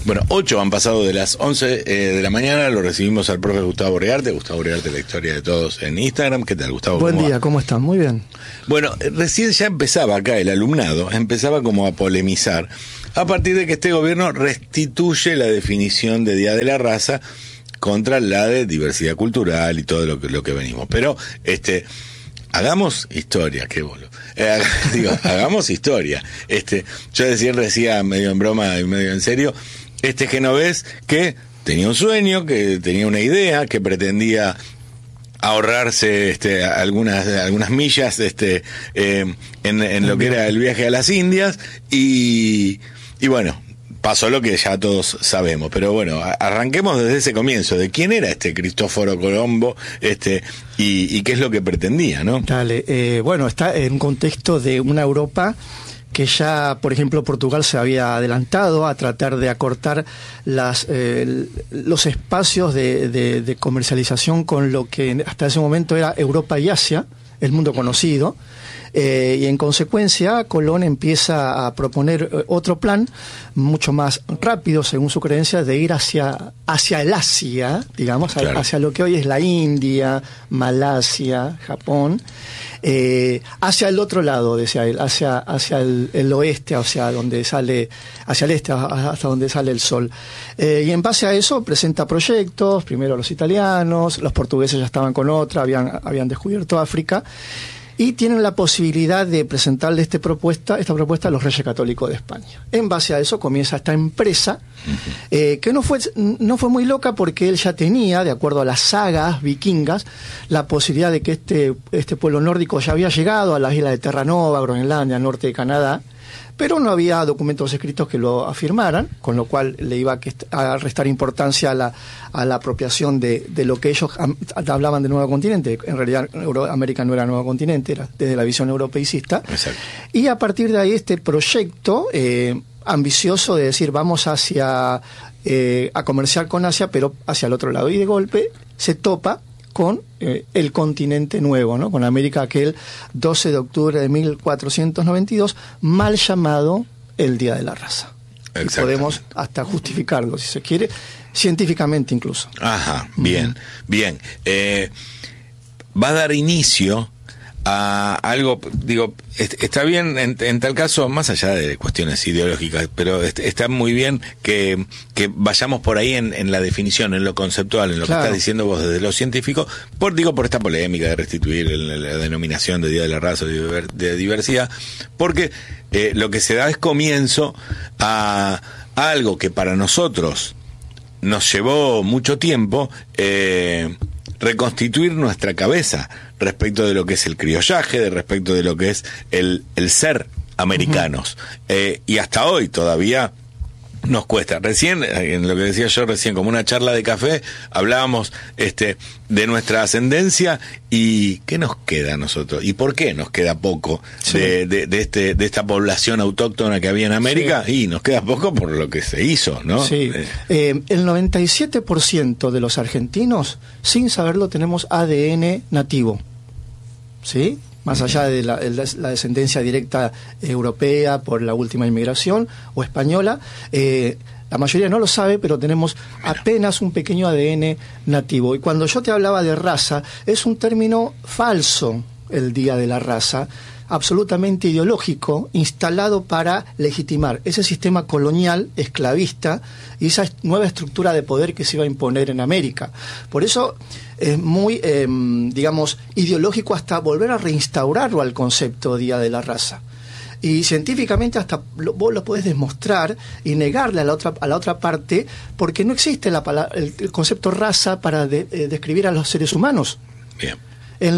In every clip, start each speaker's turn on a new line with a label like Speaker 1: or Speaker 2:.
Speaker 1: Bueno, 8 han pasado de las 11 de la mañana, lo recibimos al profe Gustavo Rearte, la historia de todos en Instagram. ¿Qué tal, Gustavo?
Speaker 2: Buen día, ¿cómo están? Muy bien.
Speaker 1: Bueno, recién ya empezaba acá el alumnado, empezaba como a polemizar, a partir de que este gobierno restituye la definición de Día de la Raza contra la de diversidad cultural y todo lo que venimos. Pero, hagamos historia, qué bolo. Hagamos historia. Yo decía medio en broma y medio en serio, genovés que tenía un sueño, que tenía una idea, que pretendía ahorrarse algunas millas en lo que era el viaje a las Indias y bueno, pasó lo que ya todos sabemos. Pero bueno, arranquemos desde ese comienzo, de quién era Cristóforo Colombo y qué es lo que pretendía, ¿no?
Speaker 2: Dale, bueno, está en un contexto de una Europa que ya, por ejemplo, Portugal se había adelantado a tratar de acortar los espacios de comercialización con lo que hasta ese momento era Europa y Asia, el mundo conocido, y en consecuencia Colón empieza a proponer otro plan mucho más rápido, según su creencia, de ir hacia el Asia, digamos, claro, hacia lo que hoy es la India, Malasia, Japón, hacia el otro lado, decía él, hacia el oeste, hacia donde sale, hacia el este, hasta donde sale el sol. Y en base a eso presenta proyectos, primero los italianos, los portugueses ya estaban con otra, habían descubierto África, y tienen la posibilidad de presentarle esta propuesta a los Reyes Católicos de España. En base a eso comienza esta empresa, que no fue muy loca, porque él ya tenía, de acuerdo a las sagas vikingas, la posibilidad de que este pueblo nórdico ya había llegado a las islas de Terranova, Groenlandia, norte de Canadá, pero no había documentos escritos que lo afirmaran, con lo cual le iba a restar importancia a la apropiación de lo que ellos hablaban de nuevo continente. En realidad América no era nuevo continente, era desde la visión europeicista. Exacto. Y a partir de ahí este proyecto ambicioso de decir vamos a comerciar con Asia, pero hacia el otro lado, y de golpe se topa con el continente nuevo, ¿no? Con América, aquel 12 de octubre de 1492, mal llamado el Día de la Raza. Y podemos hasta justificarlo, si se quiere, científicamente incluso.
Speaker 1: Ajá, bien. Va a dar inicio a algo, está bien en tal caso, más allá de cuestiones ideológicas, pero está muy bien que vayamos por ahí en la definición, en lo conceptual, en lo claro, que estás diciendo vos desde lo científico, por esta polémica de restituir la denominación de Día de la Raza, de diversidad, porque lo que se da es comienzo a algo que para nosotros nos llevó mucho tiempo, reconstituir nuestra cabeza respecto de lo que es el criollaje, respecto de lo que es el ser americanos. Y hasta hoy todavía nos cuesta. Recién, en lo que decía yo recién, como una charla de café, hablábamos de nuestra ascendencia y qué nos queda a nosotros y por qué nos queda poco de esta población autóctona que había en América. Sí. Y nos queda poco por lo que se hizo, ¿no?
Speaker 2: Sí. El 97% de los argentinos, sin saberlo, tenemos ADN nativo, ¿sí? Más allá de la descendencia directa europea por la última inmigración o española, la mayoría no lo sabe, pero tenemos apenas un pequeño ADN nativo. Y cuando yo te hablaba de raza, es un término falso, el Día de la Raza, absolutamente ideológico, instalado para legitimar ese sistema colonial, esclavista, y esa nueva estructura de poder que se iba a imponer en América. Por eso es muy, ideológico hasta volver a reinstaurarlo al concepto Día de la Raza. Y científicamente hasta vos lo podés demostrar y negarle a la otra parte, porque no existe el concepto raza para describir a los seres humanos.
Speaker 1: Bien.
Speaker 2: El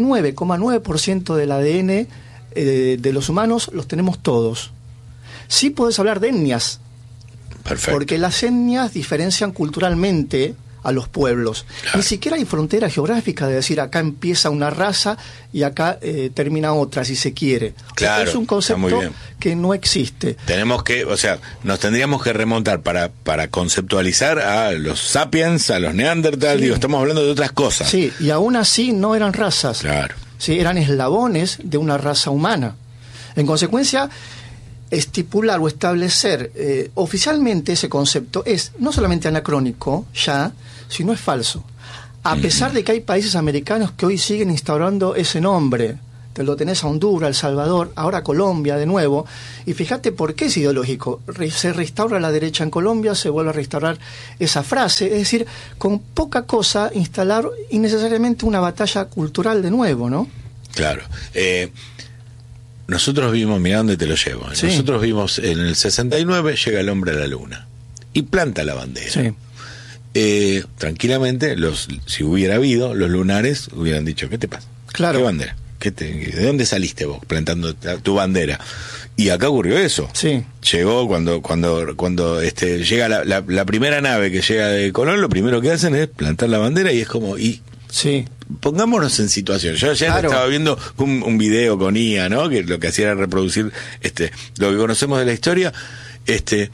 Speaker 2: 99,9% del ADN de los humanos los tenemos todos. Sí podés hablar de etnias.
Speaker 1: Perfecto.
Speaker 2: Porque las etnias diferencian culturalmente a los pueblos. Claro. Ni siquiera hay frontera geográfica de decir acá empieza una raza y acá termina otra, si se quiere.
Speaker 1: Claro,
Speaker 2: es un concepto que no existe.
Speaker 1: Nos tendríamos que remontar para conceptualizar a los sapiens, a los neandertal,
Speaker 2: sí.
Speaker 1: Estamos hablando de otras cosas.
Speaker 2: Sí, y aún así no eran razas.
Speaker 1: Claro.
Speaker 2: Sí, eran eslabones de una raza humana. En consecuencia, estipular o establecer oficialmente ese concepto es no solamente anacrónico ya, sino es falso. A pesar de que hay países americanos que hoy siguen instaurando ese nombre. Te lo tenés a Honduras, El Salvador, ahora Colombia de nuevo. Y fíjate por qué es ideológico. Se restaura la derecha en Colombia, se vuelve a restaurar esa frase. Es decir, con poca cosa instalar innecesariamente una batalla cultural de nuevo, ¿no?
Speaker 1: Claro. Nosotros vimos, mirá dónde te lo llevo. Sí. Nosotros vimos en el 69, llega el hombre a la luna y planta la bandera.
Speaker 2: Sí.
Speaker 1: Tranquilamente, si hubiera habido, los lunares hubieran dicho, ¿qué te pasa?
Speaker 2: Claro.
Speaker 1: ¿Qué bandera? ¿De dónde saliste vos plantando tu bandera? Y acá ocurrió eso.
Speaker 2: Sí.
Speaker 1: Llegó cuando llega la primera nave que llega de Colón, lo primero que hacen es plantar la bandera y es como...
Speaker 2: Sí.
Speaker 1: Pongámonos en situación. Yo ayer estaba viendo un video con IA, ¿no? Que lo que hacía era reproducir lo que conocemos de la historia. El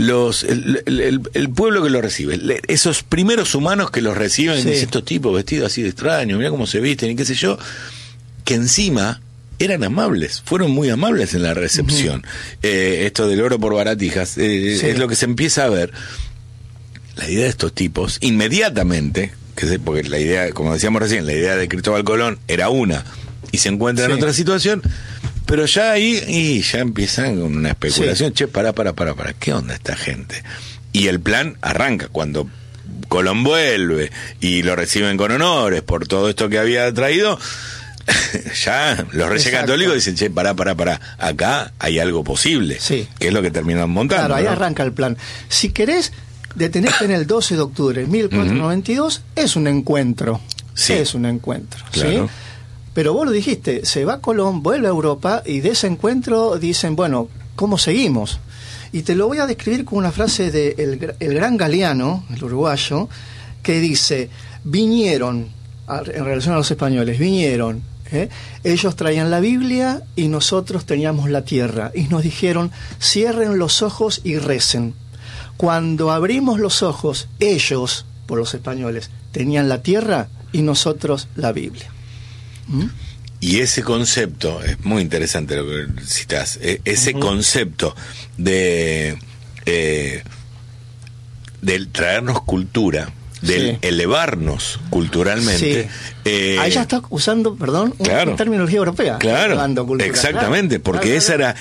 Speaker 1: pueblo que lo recibe, esos primeros humanos que los reciben, dicen, estos tipos vestidos así de extraños, mirá cómo se visten y qué sé yo, que encima eran amables, fueron muy amables en la recepción. Esto del oro por baratijas es lo que se empieza a ver. La idea de estos tipos, inmediatamente, porque la idea, como decíamos recién, la idea de Cristóbal Colón era una, y se encuentra en otra situación, pero ya ahí ya empiezan con una especulación. Che, para, ¿qué onda esta gente? Y el plan arranca cuando Colón vuelve y lo reciben con honores por todo esto que había traído. Ya los Reyes Católicos dicen, che, pará, acá hay algo posible, que es lo que terminan montando.
Speaker 2: Claro, ahí arranca el plan. Si querés detenerte en el 12 de octubre de 1492, es un encuentro. Es un encuentro,
Speaker 1: claro.
Speaker 2: ¿sí? Pero vos lo dijiste, se va Colón, vuelve a Europa, y de ese encuentro dicen, bueno, ¿cómo seguimos? Y te lo voy a describir con una frase de el gran Galeano, el uruguayo, que dice, vinieron, en relación a los españoles, ellos traían la Biblia y nosotros teníamos la tierra, y nos dijeron, cierren los ojos y recen. Cuando abrimos los ojos, ellos, por los españoles, tenían la tierra y nosotros la Biblia.
Speaker 1: Y ese concepto, es muy interesante lo que citás, ese concepto de traernos cultura, del elevarnos culturalmente.
Speaker 2: Ahí ya está usando, una terminología europea.
Speaker 1: Claro, exactamente, porque ese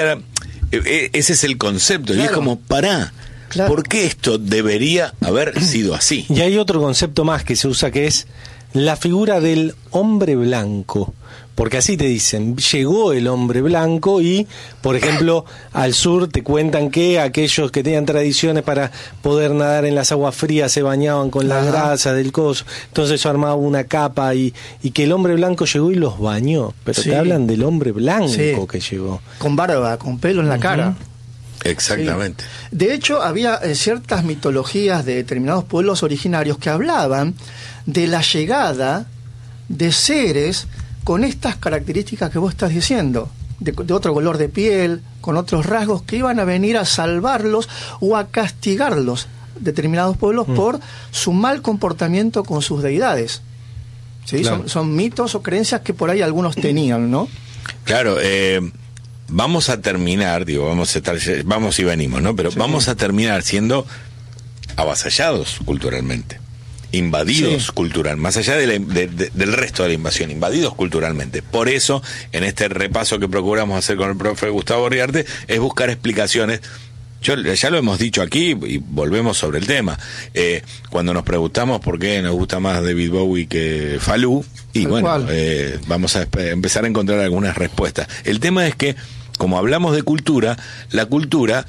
Speaker 1: es el concepto, y es como, pará.
Speaker 3: Claro.
Speaker 1: ¿Por qué esto debería haber sido así?
Speaker 3: Y hay otro concepto más que se usa, que es la figura del hombre blanco. Porque así te dicen, llegó el hombre blanco y, por ejemplo, al sur te cuentan que aquellos que tenían tradiciones para poder nadar en las aguas frías se bañaban con las grasas del coso, entonces eso armaba una capa y que el hombre blanco llegó y los bañó. Pero te hablan del hombre blanco que llegó.
Speaker 2: Con barba, con pelo en la cara.
Speaker 1: Exactamente.
Speaker 2: De hecho, había ciertas mitologías de determinados pueblos originarios que hablaban de la llegada de seres con estas características que vos estás diciendo, de otro color de piel, con otros rasgos, que iban a venir a salvarlos o a castigarlos, determinados pueblos, por su mal comportamiento con sus deidades. ¿Sí?
Speaker 1: Claro.
Speaker 2: Son mitos o creencias que por ahí algunos tenían, ¿no?
Speaker 1: Claro, vamos a terminar, vamos y venimos, ¿no? Pero vamos a terminar siendo avasallados culturalmente, invadidos culturalmente, más allá del resto de la invasión, invadidos culturalmente. Por eso, en este repaso que procuramos hacer con el profe Gustavo Riarte, es buscar explicaciones. Ya lo hemos dicho aquí y volvemos sobre el tema. Cuando nos preguntamos por qué nos gusta más David Bowie que Falú, y vamos a empezar a encontrar algunas respuestas. El tema es que, como hablamos de cultura, la cultura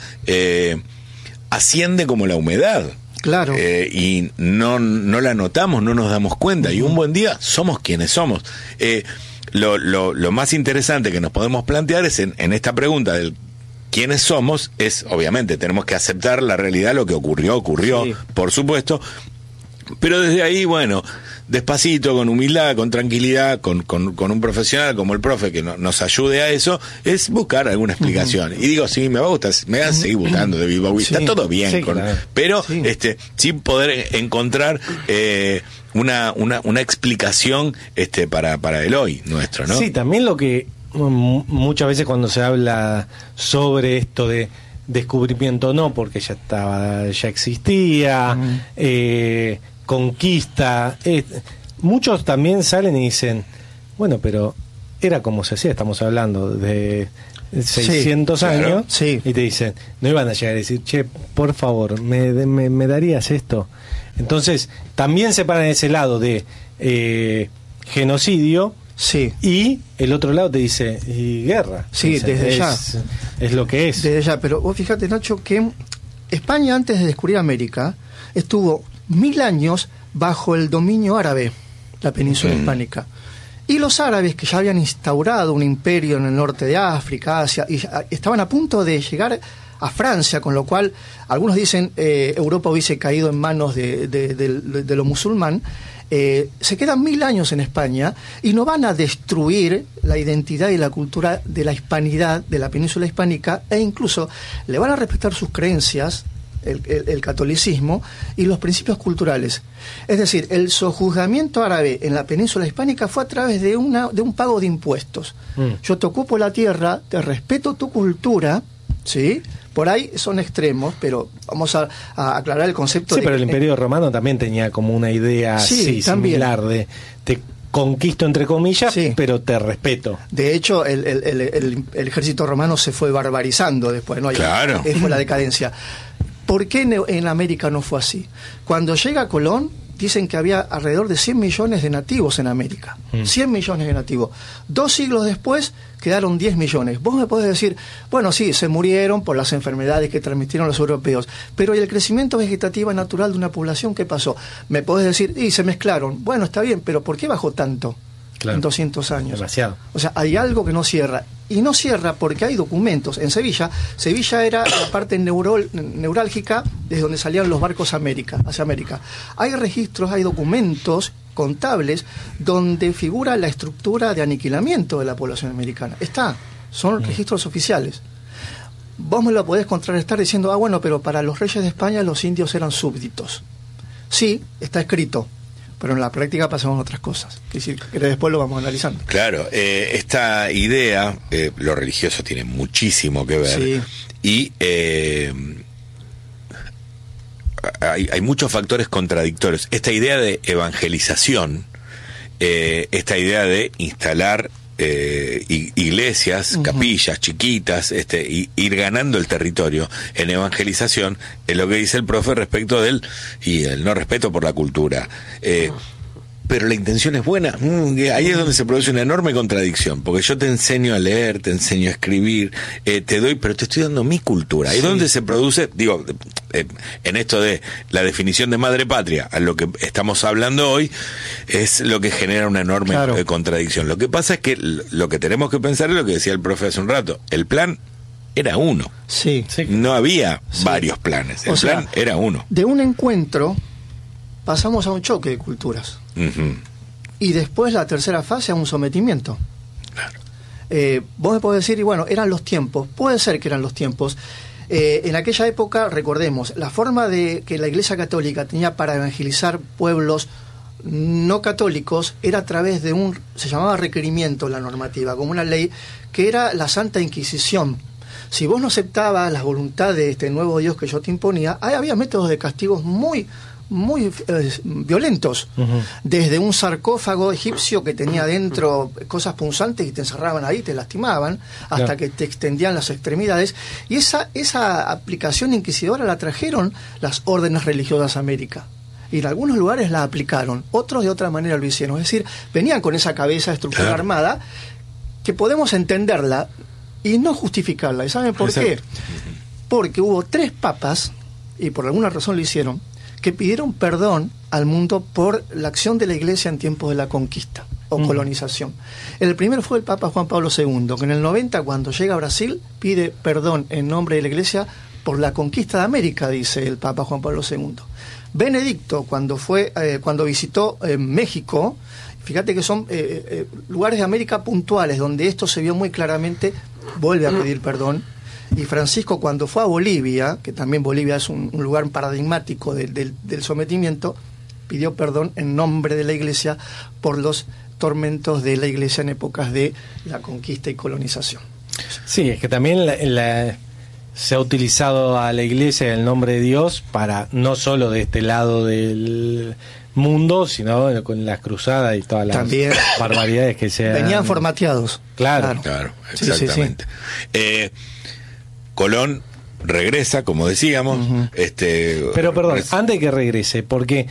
Speaker 1: asciende como la humedad.
Speaker 2: Claro.
Speaker 1: Y no la notamos, no nos damos cuenta. Y un buen día somos quienes somos. Lo más interesante que nos podemos plantear es en esta pregunta del quiénes somos, es obviamente tenemos que aceptar la realidad, lo que ocurrió, por supuesto. Pero desde ahí, bueno, despacito, con humildad, con tranquilidad, con un profesional como el profe que nos ayude a eso, es buscar alguna explicación. Y digo, sí, me va a seguir gustando David Bowie, está todo bien, pero sí poder encontrar una explicación para el hoy nuestro, ¿no?
Speaker 3: Sí, también lo que muchas veces cuando se habla sobre esto de descubrimiento, no, porque ya existía, conquista, muchos también salen y dicen, bueno, pero era como se hacía, estamos hablando de 600
Speaker 2: sí,
Speaker 3: años,
Speaker 2: claro, sí.
Speaker 3: Y te dicen, no iban a llegar a decir, che, por favor, ¿me darías esto? Entonces, también se paran ese lado de genocidio,
Speaker 2: sí.
Speaker 3: Y el otro lado te dice, y guerra.
Speaker 2: Sí, desde ya.
Speaker 3: Es lo que es.
Speaker 2: Desde ya, pero vos fíjate, Nacho, que España, antes de descubrir América, estuvo 1000 años bajo el dominio árabe, la península hispánica. Y los árabes, que ya habían instaurado un imperio en el norte de África, Asia, y estaban a punto de llegar a Francia, con lo cual algunos dicen Europa hubiese caído en manos de lo musulmán. Se quedan 1000 años en España y no van a destruir la identidad y la cultura de la hispanidad, de la península hispánica, e incluso le van a respetar sus creencias, el catolicismo y los principios culturales. Es decir, el sojuzgamiento árabe en la península hispánica fue a través de un pago de impuestos. Yo te ocupo la tierra, te respeto tu cultura, ¿sí? Por ahí son extremos, pero vamos a aclarar el concepto.
Speaker 3: Sí, pero el Imperio Romano también tenía como una idea similar de te conquisto entre comillas, sí, pero te respeto.
Speaker 2: De hecho, el ejército romano se fue barbarizando después, ¿no?
Speaker 1: Claro.
Speaker 2: Fue la decadencia. ¿Por qué en América no fue así? Cuando llega Colón, dicen que había alrededor de 100 millones de nativos en América. 100 millones de nativos. 2 siglos después quedaron 10 millones. Vos me podés decir, bueno, sí, se murieron por las enfermedades que transmitieron los europeos, pero ¿y el crecimiento vegetativo natural de una población qué pasó? Me podés decir, y se mezclaron. Bueno, está bien, pero ¿por qué bajó tanto? Claro. En 200 años.
Speaker 3: Demasiado.
Speaker 2: O sea, hay algo que no cierra. Y no cierra porque hay documentos. En Sevilla era la parte neurálgica desde donde salían los barcos hacia América. Hay registros, hay documentos contables donde figura la estructura de aniquilamiento de la población americana. Son registros oficiales. Vos me lo podés contrarrestar diciendo, bueno, pero para los reyes de España los indios eran súbditos. Sí, está escrito, pero en la práctica pasaban otras cosas, que después lo vamos analizando.
Speaker 1: Claro, esta idea, lo religioso tiene muchísimo que ver, sí, y hay muchos factores contradictorios. Esta idea de evangelización, esta idea de instalar iglesias, capillas chiquitas, y ir ganando el territorio en evangelización, es lo que dice el profe respecto del no respeto por la cultura. Pero la intención es buena. Ahí es donde se produce una enorme contradicción, porque yo te enseño a leer, te enseño a escribir, te doy, pero te estoy dando mi cultura. Ahí es donde se produce, en esto de la definición de madre patria, a lo que estamos hablando hoy, es lo que genera una enorme contradicción. Lo que pasa es que lo que tenemos que pensar es lo que decía el profe hace un rato. El plan era uno.
Speaker 2: Sí.
Speaker 1: No había varios planes. El plan era uno.
Speaker 2: De un encuentro pasamos a un choque de culturas. Y después la tercera fase a un sometimiento. Claro. Vos me podés decir, y bueno, eran los tiempos. Puede ser que eran los tiempos. En aquella época, recordemos, la forma de que la Iglesia Católica tenía para evangelizar pueblos no católicos era a través de se llamaba requerimiento la normativa, como una ley, que era la Santa Inquisición. Si vos no aceptabas la voluntad de este nuevo Dios que yo te imponía, había métodos de castigos muy violentos, desde un sarcófago egipcio que tenía dentro cosas punzantes y te encerraban ahí, te lastimaban, hasta que te extendían las extremidades, y esa aplicación inquisidora la trajeron las órdenes religiosas a América, y en algunos lugares la aplicaron, otros de otra manera lo hicieron, es decir, venían con esa cabeza estructura armada, que podemos entenderla y no justificarla. ¿Y saben por qué? Porque hubo 3 papas, y por alguna razón lo hicieron, que pidieron perdón al mundo por la acción de la Iglesia en tiempos de la conquista o colonización. El primero fue el Papa Juan Pablo II, que en el 90, cuando llega a Brasil, pide perdón en nombre de la Iglesia por la conquista de América, dice el Papa Juan Pablo II. Benedicto, cuando visitó México, fíjate que son lugares de América puntuales, donde esto se vio muy claramente, vuelve a pedir perdón. Y Francisco, cuando fue a Bolivia, que también Bolivia es un lugar paradigmático del sometimiento, pidió perdón en nombre de la Iglesia por los tormentos de la Iglesia en épocas de la conquista y colonización.
Speaker 3: Sí, es que también se ha utilizado a la Iglesia el nombre de Dios para no solo de este lado del mundo, sino con las cruzadas y todas las
Speaker 2: también
Speaker 3: barbaridades que se
Speaker 2: venían formateados.
Speaker 3: Claro.
Speaker 1: Claro,
Speaker 2: Sí, sí, sí.
Speaker 1: exactamente. Colón regresa, como decíamos.
Speaker 3: Pero perdón, antes de que regrese, porque